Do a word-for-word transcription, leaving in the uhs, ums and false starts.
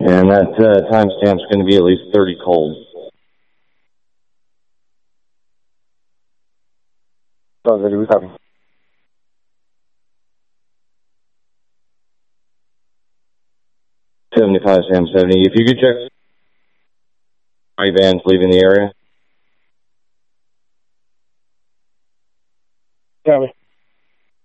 And that uh, timestamp's going to be at least thirty cold. Roger, we copy. seventy-five, Sam seventy. If you could check my vans leaving the area. Copy.